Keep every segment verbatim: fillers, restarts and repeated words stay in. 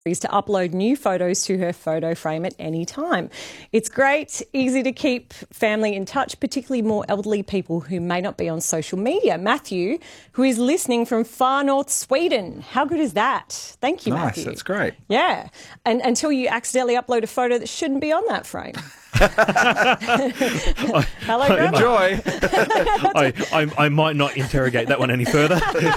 to upload new photos to her photo frame at any time. It's great, easy to keep family in touch, particularly more elderly people who may not be on social media. Matthew, who is listening from far north Sweden. How good is that? Thank you, nice, Matthew. That's great. Yeah, and until you accidentally upload a photo that shouldn't be on that frame. Hello, I, Enjoy. I, I, I might not interrogate that one any further.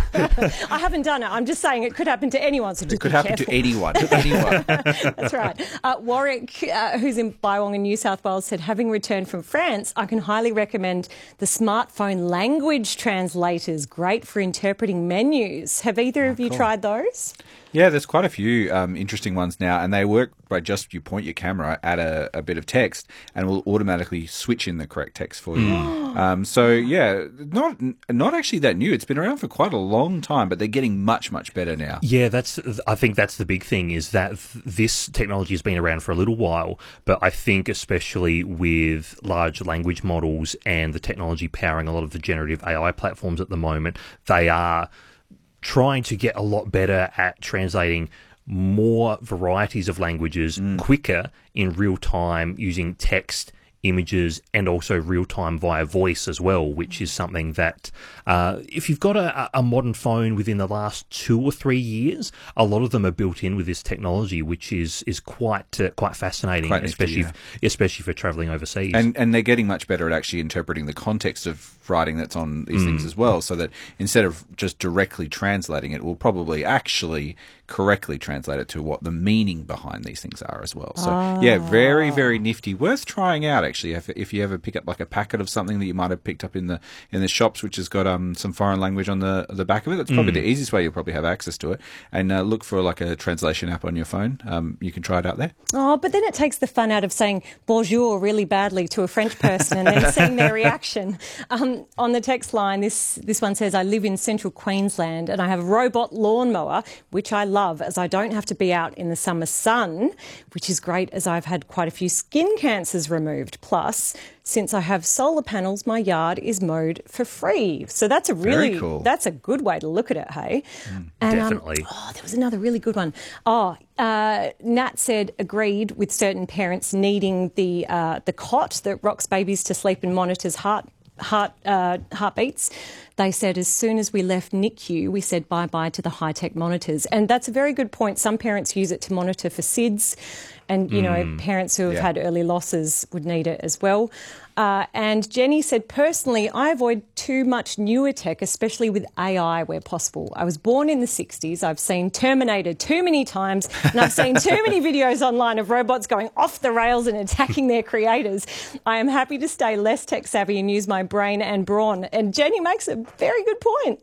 I haven't done it. I'm just saying it could happen to anyone. So just it could be happen careful. to anyone. anyone. That's right. Uh, Warwick, uh, who's in Bywong in New South Wales, said, having returned from France, I can highly recommend the smartphone language translators. Great for interpreting menus. Have either Oh, of you cool. tried those? Yeah, there's quite a few um, interesting ones now, and they work by just you point your camera at a, a bit of text and it will automatically switch in the correct text for you. um, so, yeah, not not actually that new. It's been around for quite a long time, but they're getting much, much better now. Yeah, that's. I think that's the big thing is that this technology has been around for a little while, but I think especially with large language models and the technology powering a lot of the generative A I platforms at the moment, they are trying to get a lot better at translating more varieties of languages mm. quicker in real time using text, images, and also real time via voice as well, which is something that uh, if you've got a, a modern phone within the last two or three years, a lot of them are built in with this technology, which is is quite uh, quite fascinating, quite especially nifty, yeah. f- especially for travelling overseas. And and they're getting much better at actually interpreting the context of writing that's on these mm. things as well, so that instead of just directly translating it, we'll probably actually correctly translate it to what the meaning behind these things are as well. So oh. yeah, very, very nifty. Worth trying out actually. If, if you ever pick up like a packet of something that you might have picked up in the in the shops, which has got um some foreign language on the the back of it, that's probably mm. the easiest way you'll probably have access to it. And uh, look for like a translation app on your phone. Um, you can try it out there. Oh, but then it takes the fun out of saying bonjour really badly to a French person and then seeing their reaction. Um, on the text line, this this one says, I live in central Queensland and I have a robot lawnmower, which I love as I don't have to be out in the summer sun, which is great as I've had quite a few skin cancers removed. Plus, since I have solar panels, my yard is mowed for free. So that's a really, Very cool. that's a good way to look at it, hey? Mm, and, definitely. Um, oh, there was another really good one. Oh, uh, Nat said agreed with certain parents needing the uh, the cot that rocks babies to sleep and monitors heart heart uh, heartbeats. They said as soon as we left N I C U, we said bye-bye to the high-tech monitors. And that's a very good point. Some parents use it to monitor for S I D S and, you know, Mm. parents who have Yeah. had early losses would need it as well. Uh, and Jenny said, personally, I avoid too much newer tech, especially with A I where possible. I was born in the sixties. I've seen Terminator too many times and I've seen too many videos online of robots going off the rails and attacking their creators. I am happy to stay less tech savvy and use my brain and brawn. And Jenny makes a very good point.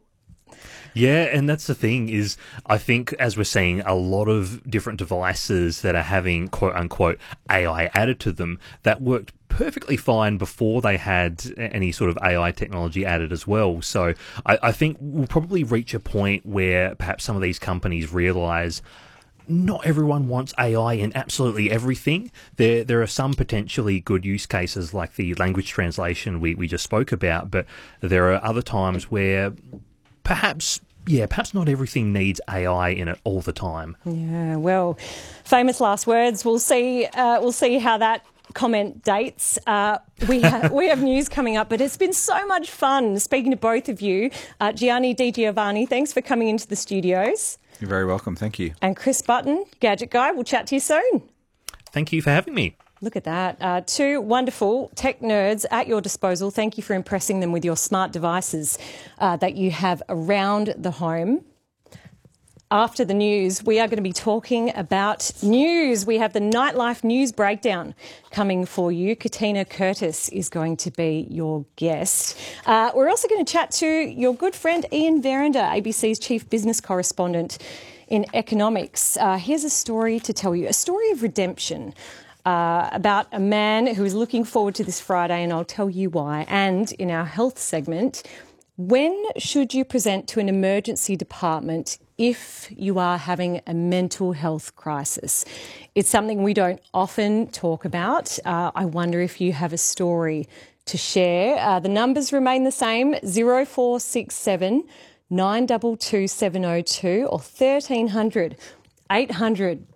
Yeah, and that's the thing is, I think as we're seeing a lot of different devices that are having quote unquote A I added to them that worked perfectly fine before they had any sort of A I technology added as well. So I, I think we'll probably reach a point where perhaps some of these companies realise not everyone wants A I in absolutely everything. There there are some potentially good use cases like the language translation we, we just spoke about, but there are other times where perhaps, yeah, perhaps not everything needs A I in it all the time. Yeah, well, famous last words. We'll see. Uh, we'll see how that comment dates. Uh, we ha- we have news coming up, but it's been so much fun speaking to both of you. Uh, Gianni Di Giovanni, thanks for coming into the studios. You're very welcome. Thank you. And Chris Button, Gadget Guy. We'll chat to you soon. Thank you for having me. Look at that. Uh, two wonderful tech nerds at your disposal. Thank you for impressing them with your smart devices uh, that you have around the home. After the news, we are going to be talking about news. We have the Nightlife News Breakdown coming for you. Katina Curtis is going to be your guest. Uh, we're also going to chat to your good friend Ian Verinder, A B C's chief business correspondent in economics. Uh, here's a story to tell you, a story of redemption. Uh, about a man who is looking forward to this Friday, and I'll tell you why. And in our health segment, when should you present to an emergency department if you are having a mental health crisis? It's something we don't often talk about. Uh, I wonder if you have a story to share. Uh, the numbers remain the same, zero four six seven nine two two seven zero two or thirteen hundred eight hundred